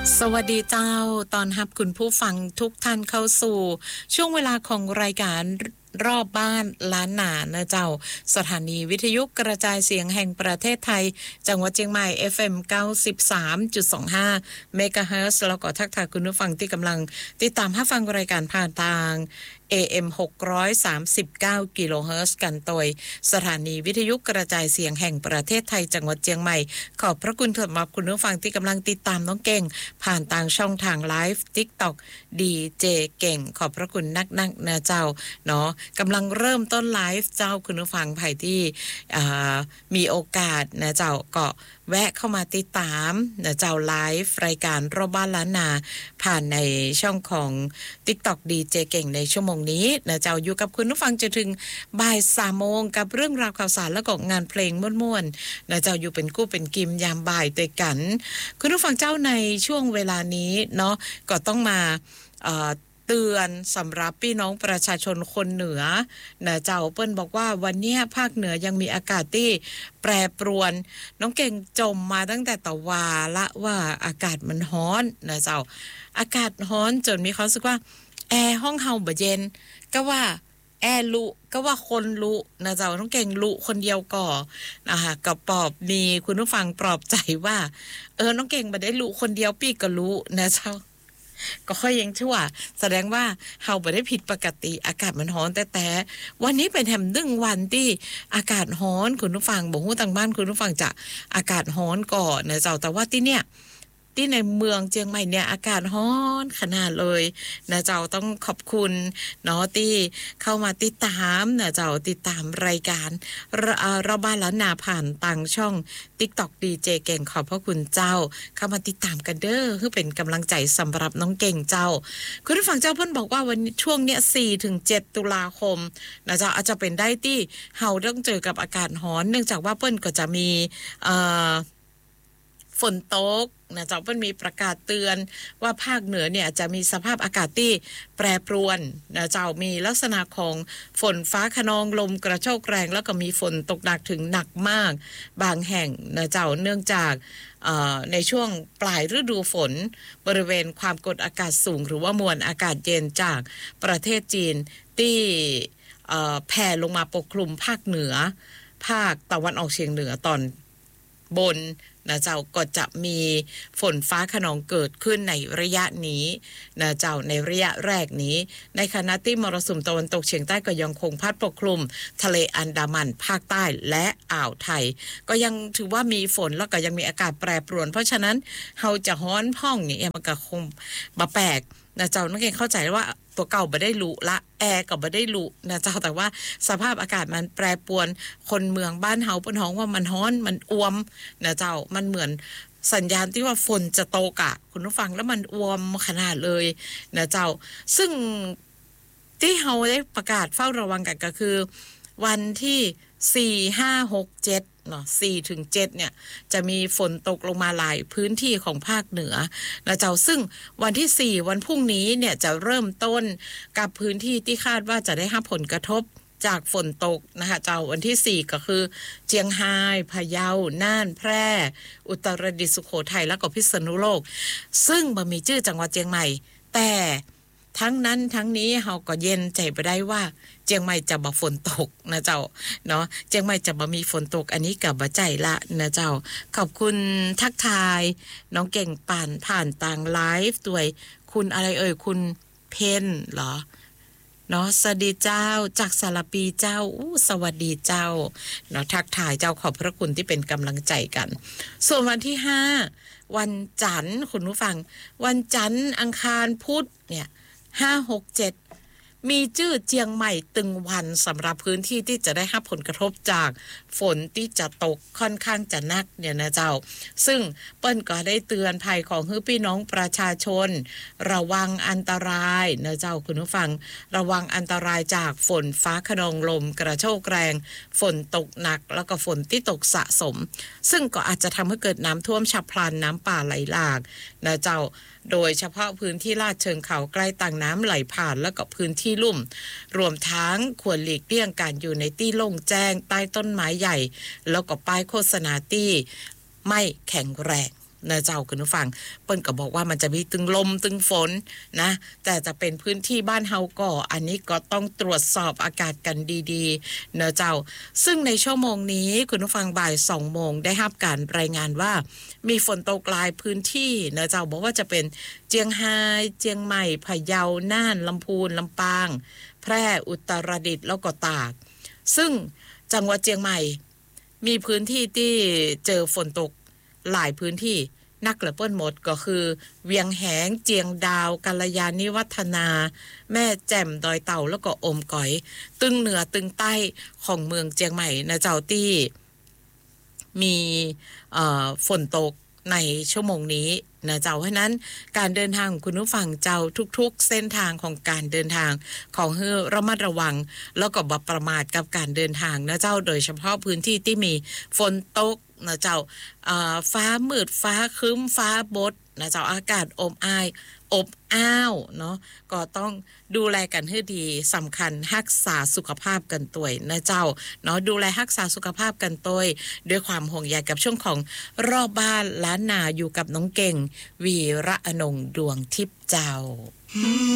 สวัสดีเจ้าตอนรับคุณผู้ฟังทุกท่านเข้าสู่ช่วงเวลาของรายการรอบบ้านล้านนานะเจ้าสถานีวิทยุกระจายเสียงแห่งประเทศไทยจังหวัดเชียงใหม่ FM 93.25 เมกะเฮิรตซ์แล้วก็ทักทายคุณผู้ฟังที่กำลังติดตามรับฟังรายการผ่านทาง AM 639 กิโลเฮิรตซ์กันโดยสถานีวิทยุกระจายเสียงแห่งประเทศไทยจังหวัดเชียงใหม่ขอบพระคุณสำหรับคุณผู้ฟังที่กำลังติดตามน้องเก่งผ่านทางช่องทางไลฟ์ TikTok ดีเจเก่งขอบพระคุณนักนะเจ้าเนาะกำลังเริ่มต้นไลฟ์เจ้าคุณผู้ฟังไผ่ที่มีโอกาสนะเจ้าก็แวะเข้ามาติดตามนะเจ้าไลฟ์รายการรอบบ้านล้านนาผ่านในช่องของ TikTok ดีเจเก่งในชั่วโมงนี้นะเจ้าอยู่กับคุณผู้ฟังจนถึงบ่าย3 โมงกับเรื่องราวข่าวสารและก็งานเพลงม่วนๆนะเจ้าอยู่เป็นกู้เป็นกิมยามบ่ายด้วยกันคุณผู้ฟังเจ้าในช่วงเวลานี้เนาะก็ต้องมาเตือนสำหรับพี่น้องประชาชนคนเหนือนะเจ้าเปิ้นบอกว่าวันนี้ภาคเหนือยังมีอากาศที่แปรปรวนน้องเก่งจมมาตั้งแต่ตะวาละว่าอากาศมันร้อนนะเจ้าอากาศร้อนจนมีความรู้สึกว่าแอร์ห้องเฮาบ่เย็นก็ว่าแอร์ลุก็ว่าคนลุนะเจ้าน้องเก่งลุคนเดียวก่อนะคะก็ปลอบมีคุณผู้ฟังปลอบใจว่าน้องเก่งบ่ได้ลุคนเดียวพี่ก็ลุนะเจ้าก็ค่อยยังชั่วแสดงว่าเฮาบ่ได้ผิดปกติอากาศมันร้อนแต่วันนี้เป็นแถม1 วันที่อากาศร้อนคุณผู้ฟังบ่ฮู้ทางบ้านคุณผู้ฟังจะอากาศร้อนก่อนนะเจ้าแต่ว่าที่เนี่ยที่ในเมืองเชียงใหม่เนี่ยอากาศร้อนขนาดเลยนะเจ้าต้องขอบคุณเนาะที่เข้ามาติดตามนะเจ้าติดตามรายการรอบบ้านล้านนาผ่านทางช่อง TikTok ดีเจเก่งขอบพระคุณเจ้าเข้ามาติดตามกันเด้อเพื่อเป็นกำลังใจสำหรับน้องเก่งเจ้าคุณผู้ฟังเจ้าเพิ่นบอกว่าวันช่วงเนี้ย 4-7 ตุลาคมนะเจ้าอาจจะเป็นได้ที่เฮาต้องเจอกับอากาศร้อนเนื่องจากว่าเพิ่นก็จะมีฝนตกนะเจ้าเพิ่นมีประกาศเตือนว่าภาคเหนือเนี่ยจะมีสภาพอากาศที่แปรปรวนนะเจ้ามีลักษณะของฝนฟ้าคะนองลมกระโชกแรงแล้วก็มีฝนตกหนักถึงหนักมากบางแห่งนะเจ้าเนื่องจากในช่วงปลายฤดูฝนบริเวณความกดอากาศสูงหรือว่ามวลอากาศเย็นจากประเทศจีนที่แผ่ลงมาปกคลุมภาคเหนือภาคตะวันออกเฉียงเหนือตอนบนนะเจ้าก็จะมีฝนฟ้าคะนองเกิดขึ้นในระยะนี้นะเจ้าในระยะแรกนี้ในขณะที่มรสุมตะวันตกเฉียงใต้ก็ยังคงพัดปกคลุมทะเลอันดามันภาคใต้และอ่าวไทยก็ยังถือว่ามีฝนแล้วก็ยังมีอากาศแปรปรวนเพราะฉะนั้นเฮาจะฮ้อนพ่องนี่มันก็คงบ่แปลกนะเจ้านักเรียนเข้าใจว่าตัวเก่าบ่ได้รู้ละแอร์ก็บ่ได้รู้นะเจ้าแต่ว่าสภาพอากาศมันแปรปรวนคนเมืองบ้านเฮาเปิ้นฮ้องว่ามันฮ้อนมันอวมนะเจ้ามันเหมือนสัญญาณที่ว่าฝนจะตกอ่ะคุณผู้ฟังแล้วมันอวมขนาดเลยนะเจ้าซึ่งที่เฮาได้ประกาศเฝ้าระวังกันก็คือวันที่4 5 6 7เนาะ4-7เนี่ยจะมีฝนตกลงมาหลายพื้นที่ของภาคเหนือนะเจ้าซึ่งวันที่4วันพรุ่งนี้เนี่ยจะเริ่มต้นกับพื้นที่ที่คาดว่าจะได้รับผลกระทบจากฝนตกนะคะเจ้าวันที่4ก็คือเชียงรายพะเยาน่านแพร่อุตรดิตถ์สุโขทัยแล้วก็พิษณุโลกซึ่งบ่มีชื่อจังหวัดเชียงใหม่แต่ทั้งนั้นทั้งนี้เฮาก็เย็นใจบ่ได้ว่าเชียงใหม่จะบ่ฝนตกนะเจ้าเนาะเชียงใหม่จะบ่มีฝนตกอันนี้ก็บ่ใจละนะเจ้าขอบคุณทักทายน้องเก่งผ่านทางไลฟ์ด้วยคุณอะไรคุณเพนเหรอเนาะสวัสดีเจ้าจากสารปีเจ้าสวัสดีเจ้าเนาะทักทายเจ้าขอบพระคุณที่เป็นกำลังใจกันส่วนวันที่5วันจันทร์คุณผู้ฟังวันจันทร์อังคารพุธเนี่ย5 6 7มีชื่อเชียงใหม่ตึงวันสำหรับพื้นที่ที่จะได้รับผลกระทบจากฝนที่จะตกค่อนข้างจะหนักเนี่ยนะเจ้าซึ่งเปิ้นก็ได้เตือนภัยของพี่น้องประชาชนระวังอันตรายนะเจ้าคุณผู้ฟังระวังอันตรายจากฝนฟ้าคะนองลมกระโชกแรงฝนตกหนักแล้วก็ฝนที่ตกสะสมซึ่งก็อาจจะทำให้เกิดน้ำท่วมฉับพลันน้ำป่าไหลหลากนะเจ้าโดยเฉพาะพื้นที่ลาดเชิงเขาใกล้ต่างน้ำไหลผ่านแล้วก็พื้นที่ลุ่มรวมทั้งควรหลีกเลี่ยงการอยู่ในที่โล่งแจ้งใต้ต้นไม้ใหญ่แล้วก็ป้ายโฆษณาที่ไม่แข็งแรงนะเจ้าคุณผู้ฟังเปิ้นก็บอกว่ามันจะมีตึงลมตึงฝนนะแต่จะเป็นพื้นที่บ้านเฮาก็อันนี้ก็ต้องตรวจสอบอากาศกันดีๆนะเจ้าซึ่งในชั่วโมงนี้คุณผู้ฟังบ่าย 2 โมงได้รับการรายงานว่ามีฝนตกหลายพื้นที่นะเจ้าบอกว่าจะเป็นเจียงไฮ้เจียงใหม่พะเยาน่านลำพูนลำปางแพร่อุตรดิตถ์แล้วก็ตากซึ่งจังหวัดเจียงใหม่มีพื้นที่ที่เจอฝนตกหลายพื้นที่นักเหลือเปิ้นหมดก็คือเวียงแหงเจียงดาวกัลยาณิวัฒนาแม่แจ่มดอยเต่าแล้วก็อมก๋อยตึงเหนือตึงใต้ของเมืองเจียงใหม่นะเจ้าที่มีฝนตกในชั่วโมงนี้นะเจ้าเพราะนั้นการเดินทางของคุณผู้ฟังเจ้าทุกๆเส้นทางของการเดินทางของให้ระมัดระวังแล้วก็บ่ประมาทกับการเดินทางนะเจ้าโดยเฉพาะพื้นที่ที่มีฝนตกนะเจ้าฟ้ามืดฟ้าครึ้มฟ้าบดนะเจ้าอากาศอบอ้าวเนาะก็ต้องดูแลกันให้ดีสำคัญรักษาสุขภาพกันตัวนะเจ้าเนาะดูแลรักษาสุขภาพกันตัวด้วยความห่วงใยกับช่วงของรอบบ้านล้านนาอยู่กับน้องเก่งวีระอนงค์ดวงทิพย์เจ้า